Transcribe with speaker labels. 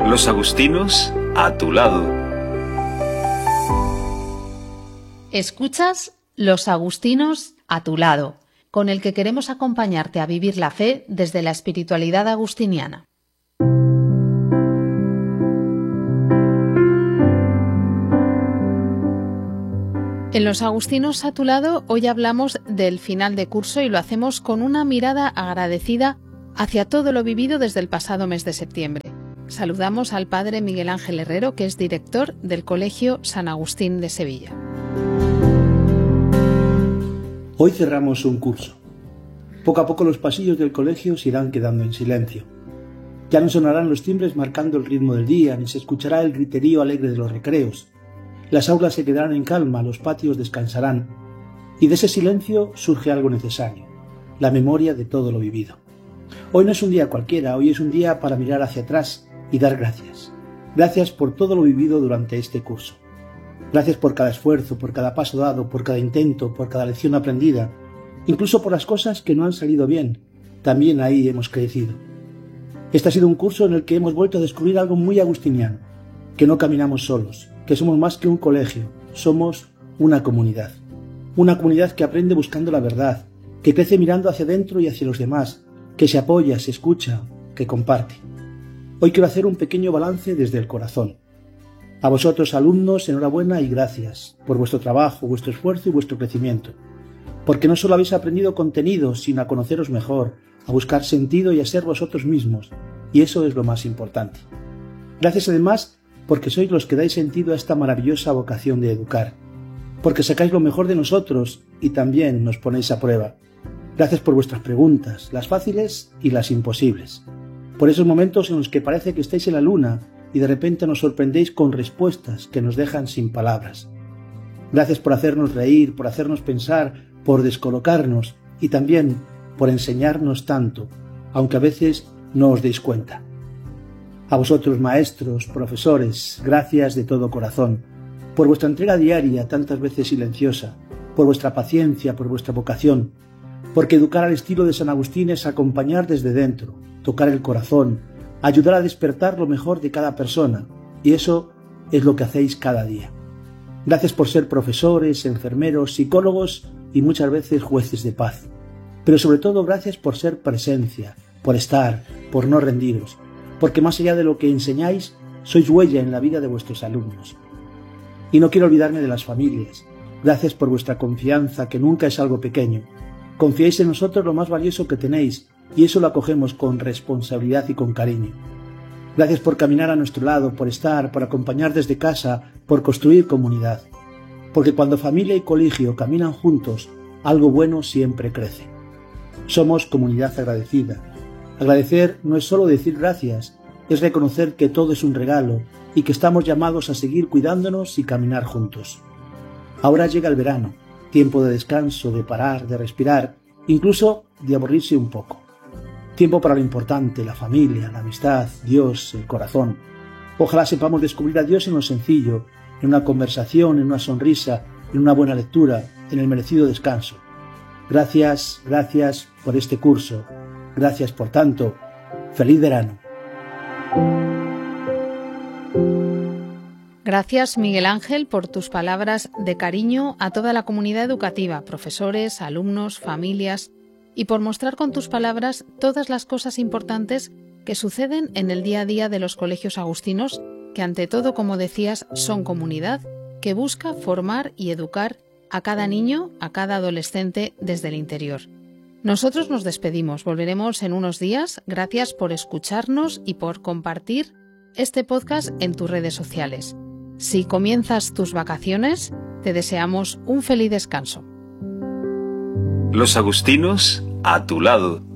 Speaker 1: Los agustinos a tu lado.
Speaker 2: Escuchas Los agustinos a tu lado, con el que queremos acompañarte a vivir la fe desde la espiritualidad agustiniana. En Los agustinos a tu lado hoy hablamos del final de curso y lo hacemos con una mirada agradecida hacia todo lo vivido desde el pasado mes de septiembre. Saludamos al padre Miguel Ángel Herrero, que es director del Colegio San Agustín de Sevilla.
Speaker 3: Hoy cerramos un curso. Poco a poco los pasillos del colegio se irán quedando en silencio. Ya no sonarán los timbres marcando el ritmo del día, ni se escuchará el griterío alegre de los recreos. Las aulas se quedarán en calma, los patios descansarán, y de ese silencio surge algo necesario, la memoria de todo lo vivido. Hoy no es un día cualquiera, hoy es un día para mirar hacia atrás y dar gracias. Gracias por todo lo vivido durante este curso. Gracias por cada esfuerzo, por cada paso dado, por cada intento, por cada lección aprendida, incluso por las cosas que no han salido bien. También ahí hemos crecido. Este ha sido un curso en el que hemos vuelto a descubrir algo muy agustiniano, que no caminamos solos, que somos más que un colegio, somos una comunidad. Una comunidad que aprende buscando la verdad, que crece mirando hacia adentro y hacia los demás, que se apoya, se escucha, que comparte. Hoy quiero hacer un pequeño balance desde el corazón. A vosotros, alumnos, enhorabuena y gracias por vuestro trabajo, vuestro esfuerzo y vuestro crecimiento. Porque no solo habéis aprendido contenido, sino a conoceros mejor, a buscar sentido y a ser vosotros mismos. Y eso es lo más importante. Gracias además porque sois los que dais sentido a esta maravillosa vocación de educar. Porque sacáis lo mejor de nosotros y también nos ponéis a prueba. Gracias por vuestras preguntas, las fáciles y las imposibles. Por esos momentos en los que parece que estáis en la luna y de repente nos sorprendéis con respuestas que nos dejan sin palabras. Gracias por hacernos reír, por hacernos pensar, por descolocarnos y también por enseñarnos tanto, aunque a veces no os deis cuenta. A vosotros, maestros, profesores, gracias de todo corazón, por vuestra entrega diaria, tantas veces silenciosa, por vuestra paciencia, por vuestra vocación, porque educar al estilo de San Agustín es acompañar desde dentro, tocar el corazón, ayudar a despertar lo mejor de cada persona, y eso es lo que hacéis cada día. Gracias por ser profesores, enfermeros, psicólogos y muchas veces jueces de paz. Pero sobre todo gracias por ser presencia, por estar, por no rendiros, porque más allá de lo que enseñáis, sois huella en la vida de vuestros alumnos. Y no quiero olvidarme de las familias. Gracias por vuestra confianza, que nunca es algo pequeño. Confiáis en nosotros lo más valioso que tenéis, y eso lo acogemos con responsabilidad y con cariño. Gracias por caminar a nuestro lado, por estar, por acompañar desde casa, por construir comunidad. Porque cuando familia y colegio caminan juntos, algo bueno siempre crece. Somos comunidad agradecida. Agradecer no es solo decir gracias, es reconocer que todo es un regalo y que estamos llamados a seguir cuidándonos y caminar juntos. Ahora llega el verano, tiempo de descanso, de parar, de respirar, incluso de aburrirse un poco. Tiempo para lo importante, la familia, la amistad, Dios, el corazón. Ojalá sepamos descubrir a Dios en lo sencillo, en una conversación, en una sonrisa, en una buena lectura, en el merecido descanso. Gracias por este curso. Gracias por tanto. ¡Feliz verano!
Speaker 2: Gracias, Miguel Ángel, por tus palabras de cariño a toda la comunidad educativa, profesores, alumnos, familias, y por mostrar con tus palabras todas las cosas importantes que suceden en el día a día de los colegios agustinos, que ante todo, como decías, son comunidad que busca formar y educar a cada niño, a cada adolescente desde el interior. Nosotros nos despedimos, volveremos en unos días. Gracias por escucharnos y por compartir este podcast en tus redes sociales. Si comienzas tus vacaciones, te deseamos un feliz descanso.
Speaker 1: Los agustinos a tu lado.